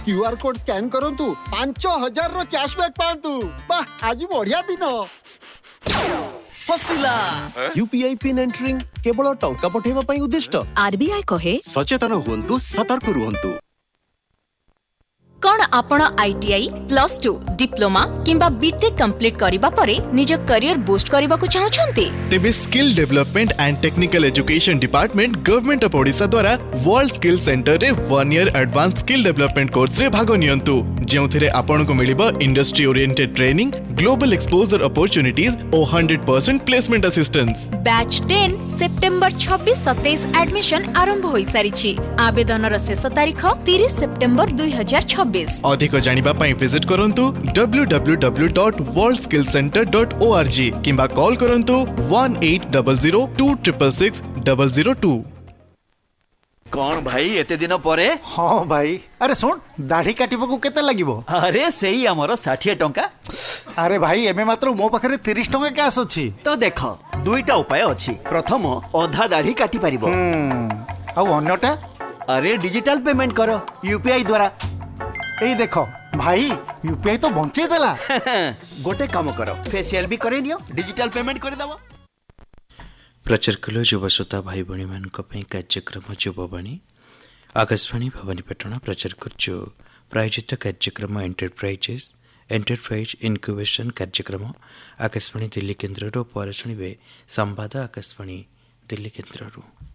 QR code scan करंतु 5000 रो cashback पांतु। वाह आज बढ़िया दिन। फसिला यूपीआई पिन एंटरिंग केवल टंका पठेबा पई उद्दिष्ट। आरबीआई कहे सचेतन हुंतु सतर्क रुहंतु। कौन आपण आईटीआई +2 डिप्लोमा किंबा बीटेक कंप्लीट करिबा परे निज करियर बूस्ट करबा को चाहछंती तेबे skill development and technical education department government of Odisha द्वारा वर्ल्ड स्किल सेंटर रे 1 year advance skill development course रे भाग नियंतु जेउथिरे आपन को मिलिबो industry oriented training global exposure opportunities और 100% placement assistance. Batch 10 September 26-27 admission आरंभ होई सारिछि। आवेदनर शेष तारीख 30 सेप्टेम्बर 2026। अधिक जानिबा पई विजिट करंतु www.worldskillcenter.org किंबा कॉल करंतु 1800266002। कौन भाई एते दिन परे? हाँ भाई, अरे सुन दाढ़ी काटिबा को केते लागिबो? अरे सेही हमरो 60 टंका। अरे भाई एमे मात्र मो पाखरे 30 टंका कैश अछि। तो देखो दुईटा उपाय अछि। प्रथम अधा दाढ़ी काटी परिबो। आ अन्यटा? अरे डिजिटल पेमेंट करो यूपीआई द्वारा। एई देखो भाई यूपीआई तो बंचे देला। गोटे काम करो फेशियल भी करे नियो डिजिटल पेमेंट कर दबो। प्रचार कलो युवा श्रोता भाई भणी मान कार्यक्रम युववाणी आकाशवाणी भवानीपाटना प्रचार करछु प्रायोजित कार्यक्रम एंटरप्राइज इनक्यूबेशन कार्यक्रम आकाशवाणी दिल्ली केन्द्र पर शुणिबे संवाद आकाशवाणी दिल्ली केन्द्र।